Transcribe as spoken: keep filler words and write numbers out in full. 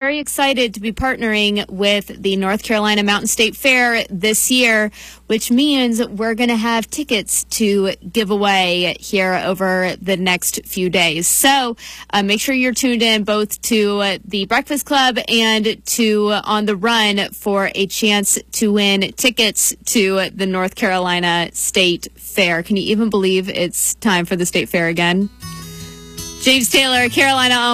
very excited to be partnering with the North Carolina Mountain State Fair this year, which means we're going to have tickets to give away here over the next few days. So uh, make sure you're tuned in both to uh, the Breakfast Club and to uh, On the Run for a chance to win tickets to the North Carolina State Fair. Can you even believe it's time for the State Fair again? James Taylor, Carolina